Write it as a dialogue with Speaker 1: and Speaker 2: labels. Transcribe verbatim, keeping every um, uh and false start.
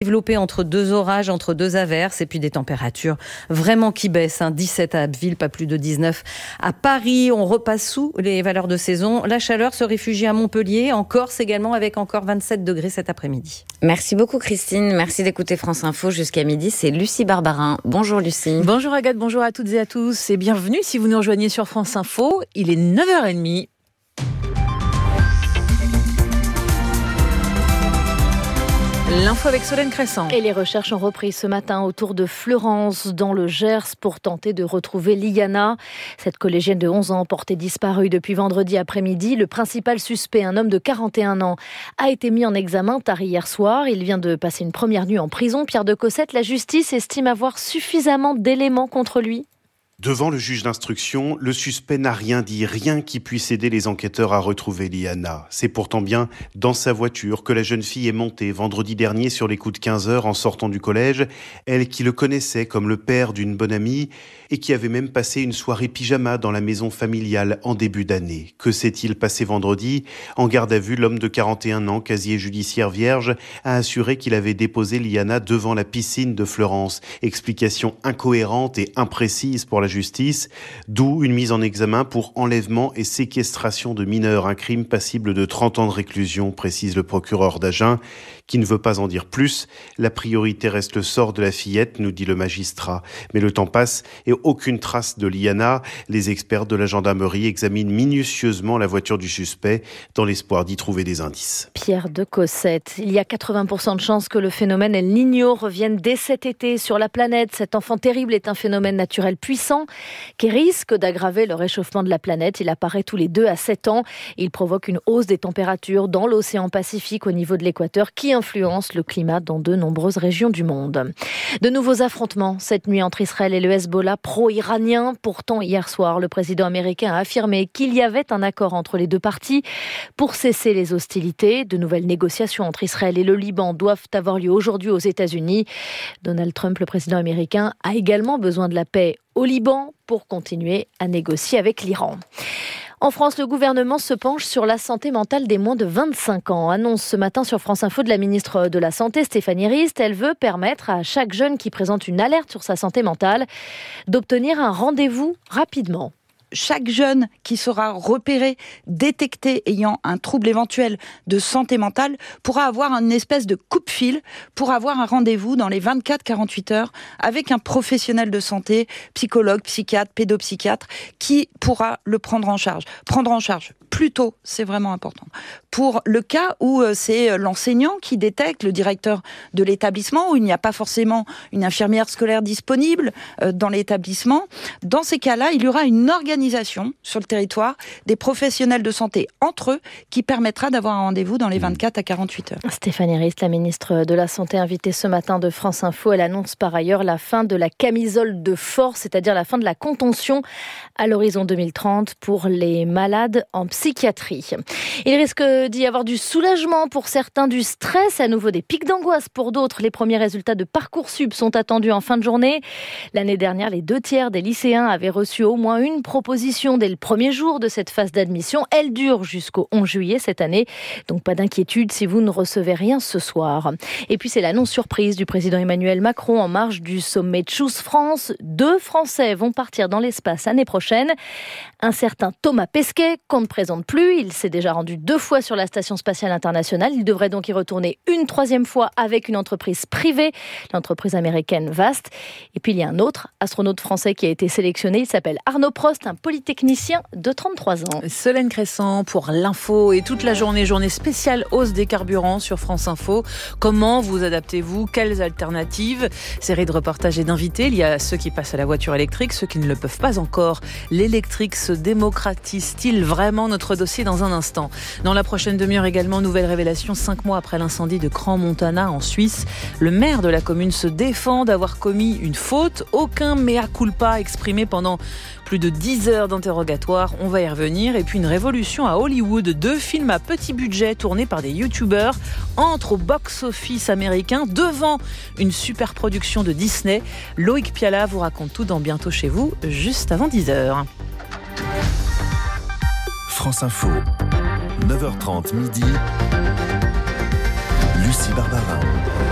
Speaker 1: développé entre deux orages, entre deux averses, et puis des températures vraiment qui baissent. Hein. dix-sept à Abbeville, pas plus de dix-neuf à Paris. On repasse sous les valeurs de saison. La chaleur se réfugie à Montpellier, en Corse également, avec encore vingt-sept degrés cet après-midi.
Speaker 2: Merci beaucoup Christine, merci d'écouter France Info jusqu'à midi. C'est Lucie Barbarin. Bonjour Lucie.
Speaker 3: Bonjour Agathe, bonjour à toutes et à tous et bienvenue si vous nous rejoignez sur France Info. Il est neuf heures trente. L'info avec Solène Crescent.
Speaker 4: Et les recherches ont repris ce matin autour de Fleurance, dans le Gers, pour tenter de retrouver Liana. Cette collégienne de onze ans, portée disparue depuis vendredi après-midi. Le principal suspect, un homme de quarante et un ans, a été mis en examen tard hier soir. Il vient de passer une première nuit en prison. Pierre de Cossette, la justice estime avoir suffisamment d'éléments contre lui.
Speaker 5: Devant le juge d'instruction, le suspect n'a rien dit, rien qui puisse aider les enquêteurs à retrouver Liana. C'est pourtant bien dans sa voiture que la jeune fille est montée vendredi dernier sur les coups de quinze heures en sortant du collège. Elle qui le connaissait comme le père d'une bonne amie et qui avait même passé une soirée pyjama dans la maison familiale en début d'année. Que s'est-il passé vendredi ? En garde à vue, l'homme de quarante et un ans, casier judiciaire vierge, a assuré qu'il avait déposé Liana devant la piscine de Fleurance. Explication incohérente et imprécise pour la justice, d'où une mise en examen pour enlèvement et séquestration de mineurs, un crime passible de trente ans de réclusion, précise le procureur d'Agen, qui ne veut pas en dire plus. La priorité reste le sort de la fillette, nous dit le magistrat. Mais le temps passe et aucune trace de Liana. Les experts de la gendarmerie examinent minutieusement la voiture du suspect dans l'espoir d'y trouver des indices.
Speaker 4: Pierre de Cossette, il y a quatre-vingts pour cent de chances que le phénomène El Niño revienne dès cet été sur la planète. Cet enfant terrible est un phénomène naturel puissant qui risque d'aggraver le réchauffement de la planète. Il apparaît tous les deux à sept ans. Il provoque une hausse des températures dans l'océan Pacifique au niveau de l'équateur qui influence le climat dans de nombreuses régions du monde. De nouveaux affrontements cette nuit entre Israël et le Hezbollah pro-iranien. Pourtant, hier soir, le président américain a affirmé qu'il y avait un accord entre les deux parties pour cesser les hostilités. De nouvelles négociations entre Israël et le Liban doivent avoir lieu aujourd'hui aux États-Unis. Donald Trump, le président américain, a également besoin de la paix au Liban pour continuer à négocier avec l'Iran. En France, le gouvernement se penche sur la santé mentale des moins de vingt-cinq ans. Annonce ce matin sur France Info de la ministre de la Santé, Stéphanie Rist. Elle veut permettre à chaque jeune qui présente une alerte sur sa santé mentale d'obtenir un rendez-vous rapidement.
Speaker 6: Chaque jeune qui sera repéré, détecté ayant un trouble éventuel de santé mentale pourra avoir une espèce de coupe-fil pour avoir un rendez-vous dans les vingt-quatre à quarante-huit heures avec un professionnel de santé, psychologue, psychiatre, pédopsychiatre, qui pourra le prendre en charge. Prendre en charge plus tôt, c'est vraiment important. Pour le cas où c'est l'enseignant qui détecte, le directeur de l'établissement, où il n'y a pas forcément une infirmière scolaire disponible dans l'établissement, dans ces cas-là, il y aura une organisation sur le territoire des professionnels de santé entre eux qui permettra d'avoir un rendez-vous dans les vingt-quatre à quarante-huit heures.
Speaker 4: Stéphanie Rist, la ministre de la Santé, invitée ce matin de France Info, elle annonce par ailleurs la fin de la camisole de force, c'est-à-dire la fin de la contention à l'horizon deux mille trente pour les malades en psychiatrie. Il risque d'y avoir du soulagement pour certains, du stress, à nouveau des pics d'angoisse pour d'autres. Les premiers résultats de Parcoursup sont attendus en fin de journée. L'année dernière, les deux tiers des lycéens avaient reçu au moins une proposition dès le premier jour de cette phase d'admission. Elle dure jusqu'au onze juillet cette année, donc pas d'inquiétude si vous ne recevez rien ce soir. Et puis c'est l'annonce surprise du président Emmanuel Macron en marge du sommet Choose France. Deux Français vont partir dans l'espace l'année prochaine. Un certain Thomas Pesquet, qu'on ne présente plus, il s'est déjà rendu deux fois sur la Station spatiale internationale. Il devrait donc y retourner une troisième fois avec une entreprise privée, l'entreprise américaine Vast. Et puis il y a un autre astronaute français qui a été sélectionné. Il s'appelle Arnaud Prost, un polytechnicien de trente-trois ans.
Speaker 3: Solène Crescent pour l'info et toute la journée, journée spéciale hausse des carburants sur France Info. Comment vous adaptez-vous ? Quelles alternatives ? Série de reportages et d'invités. Il y a ceux qui passent à la voiture électrique, ceux qui ne le peuvent pas encore. L'électrique se démocratise-t-il vraiment ? Notre dossier dans un instant. Dans la prochaine demi-heure également, nouvelle révélation, cinq mois après l'incendie de Crans-Montana en Suisse. Le maire de la commune se défend d'avoir commis une faute. Aucun mea culpa exprimé pendant plus de dix heures d'interrogatoire. On va y revenir. Et puis une révolution à Hollywood. Deux films à petit budget tournés par des youtubeurs entrent au box-office américain devant une super production de Disney. Loïc Piala vous raconte tout dans Bientôt chez vous, juste avant dix heures.
Speaker 7: France Info, neuf heures trente midi, Lucie Barbarin.